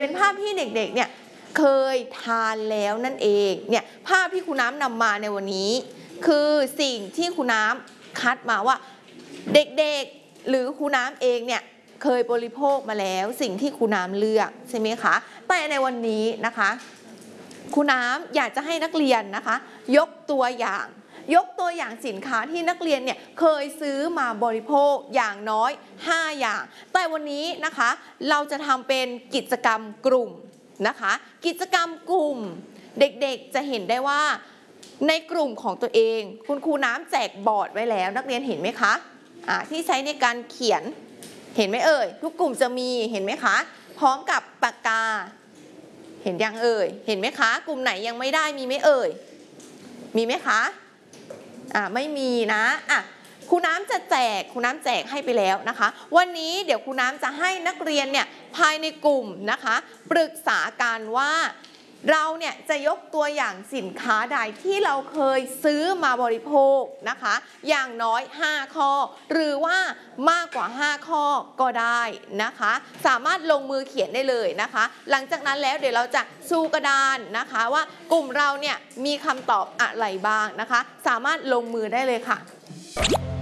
เป็นภาพที่เด็กๆเนี่ยเคยทานแล้วนั่นเองเนี่ยภาพที่ครูน้ำนำมาในวันนี้คือสิ่งที่ครูน้ำคัดมาว่าเด็กๆหรือครูน้ำเองเนี่ยเคยบริโภคมาแล้วสิ่งที่ครูน้ำเลือกใช่ไหมคะแต่ในวันนี้นะคะครูน้ำอยากจะให้นักเรียนนะคะยกตัวอย่างสินค้าที่นักเรียนเนี่ยเคยซื้อมาบริโภคอย่างน้อย5อย่างแต่วันนี้นะคะเราจะทำเป็นกิจกรรมกลุ่มนะคะกิจกรรมกลุ่มเด็กๆจะเห็นได้ว่าในกลุ่มของตัวเองคุณครูน้ำแจกบอร์ดไว้แล้วนักเรียนเห็นไหมคะที่ใช้ในการเขียนเห็นไหมเอ่ยทุกกลุ่มจะมีเห็นไหมคะพร้อมกับปากกาเห็นยังเอ่ยเห็นไหมคะกลุ่มไหนยังไม่ได้มีไหมเอ่ยมีไหมคะไม่มีนะครูน้ำจะแจกให้ไปแล้วนะคะวันนี้เดี๋ยวครูน้ำจะให้นักเรียนเนี่ยภายในกลุ่มนะคะปรึกษากันว่าเราเนี่ยจะยกตัวอย่างสินค้าใดที่เราเคยซื้อมาบริโภคนะคะอย่างน้อย5ข้อหรือว่ามากกว่า5ข้อก็ได้นะคะสามารถลงมือเขียนได้เลยนะคะหลังจากนั้นแล้วเดี๋ยวเราจะชูกระดานนะคะว่ากลุ่มเราเนี่ยมีคำตอบอะไรบ้างนะคะสามารถลงมือได้เลยค่ะ